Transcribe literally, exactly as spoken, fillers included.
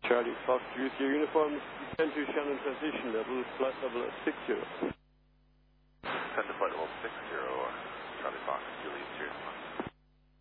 Charlie Fox, use your uniforms, ten to Shannon transition level, flight level at six zero. ten to flight level six zero, Charlie Fox, Julius here.